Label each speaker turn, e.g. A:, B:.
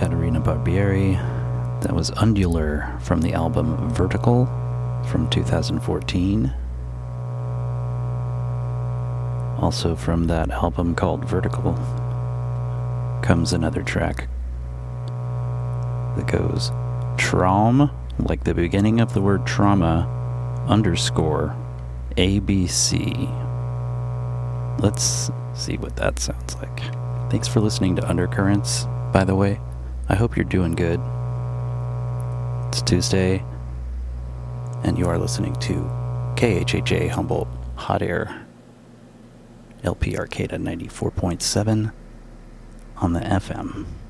A: Caterina Barbieri. That was Undular from the album Vertical from 2014. Also from that album called Vertical comes another track that goes Traum, like the beginning of the word trauma, _ ABC. Let's see what that sounds like. Thanks for listening to Undercurrents, by the way. I hope you're doing good. It's Tuesday, and you are listening to KHHA Humboldt Hot Air, LP Arcata 94.7 on the FM.